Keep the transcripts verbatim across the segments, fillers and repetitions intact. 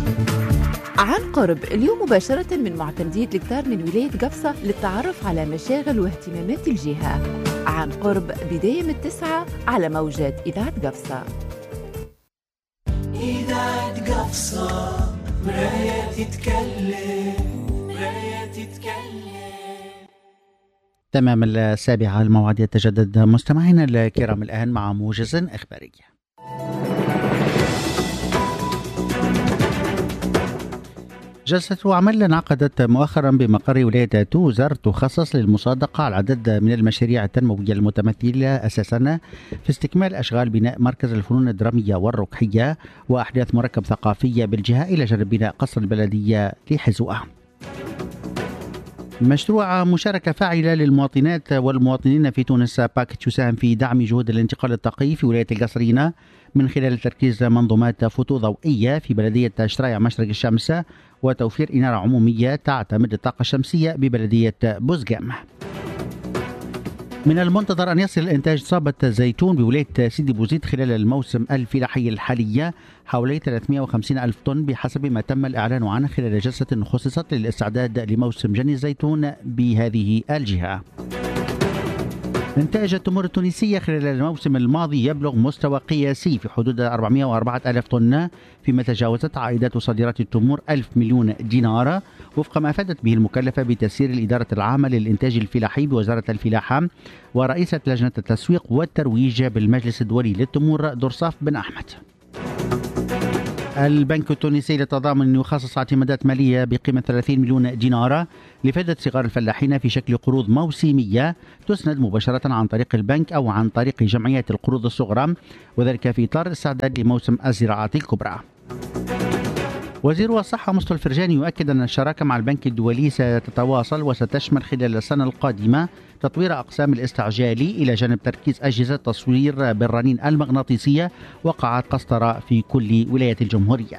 عن قرب اليوم مباشرة من معتمدية الكتار من ولاية قفصة للتعرف على مشاغل واهتمامات الجهة. عن قرب بداية من التسعة على موجات إذاعة قفصة. إذاعة قفصة مراية تتكلم مراية تتكلم. تمام السابعة الموعد يتجدد مستمعينا الكرام الآن مع موجز إخباري. جلسة عمل انعقدت مؤخرا بمقر ولاية توزر تخصص للمصادقة على عدد من المشاريع التنموية المتمثلة أساسا في استكمال أشغال بناء مركز الفنون الدرامية والركحية وأحداث مركب ثقافية بالجهة إلى جانب بناء قصر البلدية لحزوة. مشروع مشاركة فاعلة للمواطنات والمواطنين في تونس باك تساهم في دعم جهود الانتقال الثقافي في ولاية القصرينة من خلال تركيز منظومات فوتو ضوئية في بلدية شرايع مشرق الشمس وتوفير إنارة عمومية تعتمد الطاقة الشمسية ببلدية بوزقام. من المنتظر أن يصل إنتاج صابة زيتون بولاية سيدي بوزيد خلال الموسم الفلاحي الحالي حوالي ثلاثمئة وخمسين ألف طن بحسب ما تم الإعلان عنه خلال جلسة خصصت للاستعداد لموسم جني الزيتون بهذه الجهة. إنتاج التمور التونسية خلال الموسم الماضي يبلغ مستوى قياسي في حدود أربعمئة وأربعة آلاف طن، فيما تجاوزت عائدات صادرات التمور ألف مليون دينار وفق ما أفادت به المكلفة بتسيير الإدارة العامة للإنتاج الفلاحي بوزارة الفلاحة ورئيسة لجنة التسويق والترويج بالمجلس الدولي للتمور درصاف بن أحمد. البنك التونسي للتضامن يخصص اعتمادات مالية بقيمة ثلاثين مليون دينار لفائدة صغار الفلاحين في شكل قروض موسمية تسند مباشرة عن طريق البنك أو عن طريق جمعيات القروض الصغرى، وذلك في إطار الاستعداد لموسم الزراعة الكبرى. وزير الصحة مصطفى الفرجاني يؤكد أن الشراكة مع البنك الدولي ستتواصل وستشمل خلال السنة القادمة تطوير أقسام الاستعجالي إلى جانب تركيز أجهزة تصوير بالرنين المغناطيسية وقاعات قسطرة في كل ولايات الجمهورية.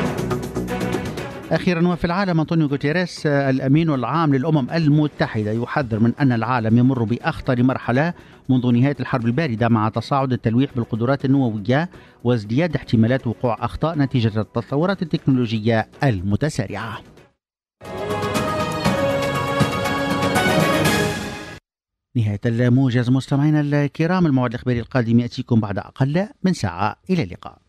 أخيرا وفي العالم، أنطونيو غوتيريس الأمين العام للأمم المتحدة يحذر من أن العالم يمر بأخطر مرحلة منذ نهاية الحرب الباردة مع تصاعد التلويح بالقدرات النووية وازدياد احتمالات وقوع أخطاء نتيجة التطورات التكنولوجية المتسارعة. نهاية الموجز مستمعينا الكرام، الموعد الإخباري القادم يأتيكم بعد أقل من ساعة. إلى اللقاء.